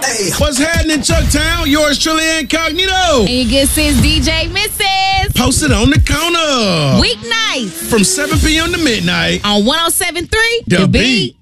Hey. What's happening, Chucktown? Yours truly, Incognito. And your good sis, DJ Mrs. Posted on the corner. Weeknights From 7 p.m. to midnight. on 107.3 The Beat.